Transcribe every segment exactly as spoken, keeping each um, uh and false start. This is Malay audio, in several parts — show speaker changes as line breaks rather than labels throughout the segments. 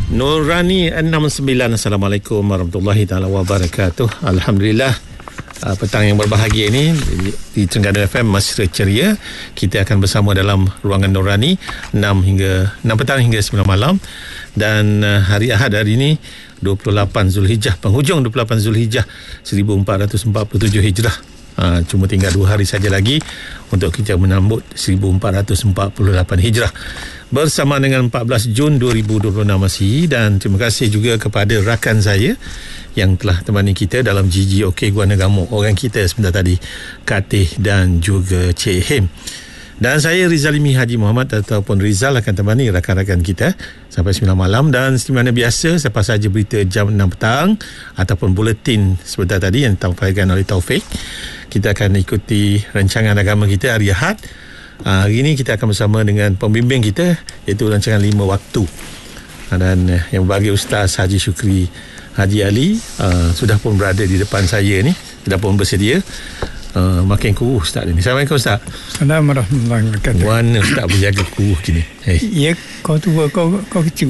Nurani enam sembilan. Assalamualaikum warahmatullahi taala wabarakatuh. Alhamdulillah, uh, petang yang berbahagia ini di, di Terengganu F M Mesra Ceria. Kita akan bersama dalam ruangan Nurani enam hingga enam petang hingga sembilan malam. Dan uh, hari Ahad hari ini dua puluh lapan Zulhijjah, penghujung dua puluh lapan Zulhijjah seribu empat ratus empat puluh tujuh Hijrah. Ha, cuma tinggal dua hari saja lagi untuk kita menambut seribu empat ratus empat puluh lapan Hijrah bersama dengan empat belas Jun dua ribu dua puluh enam Masihi. Dan terima kasih juga kepada rakan saya yang telah temani kita dalam G G OK Gua Negamu, orang kita sebentar tadi, Katih dan juga Cik Him. Dan saya Rizalimi Haji Muhammad ataupun Rizal akan temani rakan-rakan kita sampai sembilan malam. Dan seperti mana biasa, selepas saja berita jam enam petang ataupun buletin sebentar tadi yang ditampilkan oleh Taufik, kita akan ikuti rancangan agama kita hari Ahad. Uh, hari ini kita akan bersama dengan pembimbing kita, iaitu rancangan lima waktu. Uh, dan uh, yang berbagi Ustaz Haji Syukri Haji Ali uh, sudah pun berada di depan saya ni, sudah pun bersedia. Uh, makin kuruh Ustaz ni. Assalamualaikum Ustaz.
Assalamualaikum warahmatullahi wabarakatuh.
Mana Ustaz berjaga kuruh gini? Hey.
Ya, kau tua, kau kau kecil.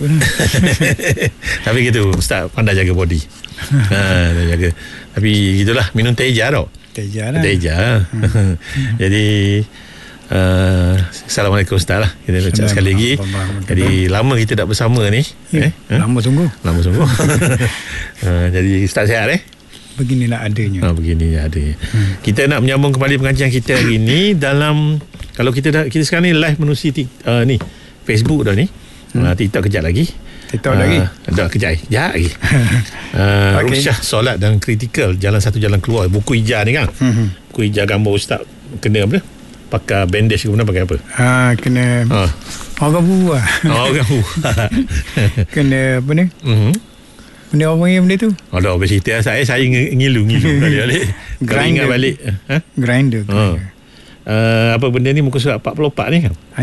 Tapi gitu, Ustaz pandai jaga body. ha, jaga. Tapi gitulah, minum teh hijau tau.
Teh hijau lah.
Teh hijau. Hmm. Jadi uh, Assalamualaikum Ustaz lah. Kita ucap sekali lagi. Jadi lama kita tak bersama ni.
Ya,
eh?
Lama sungguh.
Lama sungguh. uh, jadi Ustaz sihat eh?
Beginilah adanya.
Ha, begini adanya. Hmm. Kita nak menyambung kembali pengajian kita hari ini dalam, kalau kita dah, kita sekarang ni live menerusi uh, ni Facebook dah ni. Hmm. Uh, TikTok kejap lagi.
TikTok uh, lagi.
Dah kejap, kejap lagi. uh, okay. Rusyah solat dan kritikal, jalan satu jalan keluar. Buku hijau ni kan. Hmm. Buku hijau gambar Ustaz kena apa? Pakai bandage ke mana, pakai apa?
Ha, kena ha. Orang buah.
Orang buah.
Kena apa ni? Mhm. Benda orang yang benda tu.
Oh dah, bercerita saya saya ngilu-ngilu balik-balik. Grinder balik. Ha?
Grinder.
Ha. Uh, apa benda ni muka surat empat puluh empat ni kan?